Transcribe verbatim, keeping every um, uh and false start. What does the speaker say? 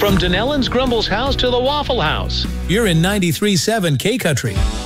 From Denellen's Grumbles House to the Waffle House, you're in ninety-three point seven K Country.